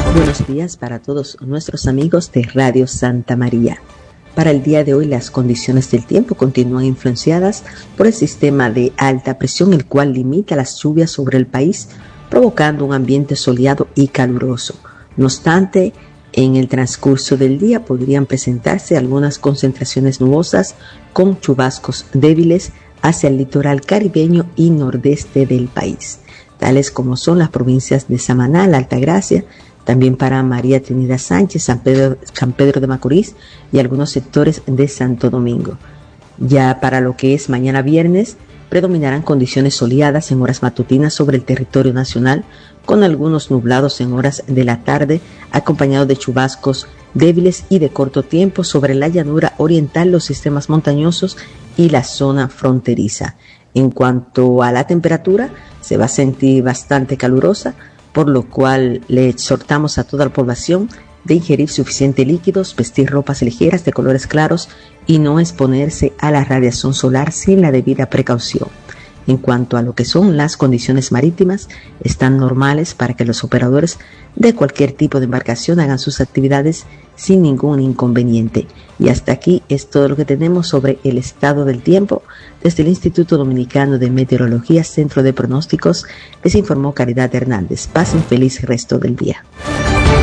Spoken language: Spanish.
Buenos días para todos nuestros amigos de Radio Santa María. Para el día de hoy las condiciones del tiempo continúan influenciadas por el sistema de alta presión, el cual limita las lluvias sobre el país, provocando un ambiente soleado y caluroso. No obstante, en el transcurso del día podrían presentarse algunas concentraciones nubosas con chubascos débiles hacia el litoral caribeño y nordeste del país, tales como son las provincias de Samaná, La Altagracia, también para María Trinidad Sánchez, San Pedro de Macorís y algunos sectores de Santo Domingo. Ya para lo que es mañana viernes, predominarán condiciones soleadas en horas matutinas sobre el territorio nacional, con algunos nublados en horas de la tarde, acompañados de chubascos débiles y de corto tiempo sobre la llanura oriental, los sistemas montañosos y la zona fronteriza. En cuanto a la temperatura, se va a sentir bastante calurosa, por lo cual le exhortamos a toda la población de ingerir suficientes líquidos, vestir ropas ligeras de colores claros y no exponerse a la radiación solar sin la debida precaución. En cuanto a lo que son las condiciones marítimas, están normales para que los operadores de cualquier tipo de embarcación hagan sus actividades sin ningún inconveniente. Y hasta aquí es todo lo que tenemos sobre el estado del tiempo. Desde el Instituto Dominicano de Meteorología, Centro de Pronósticos, les informó Caridad Hernández. Pasen feliz resto del día.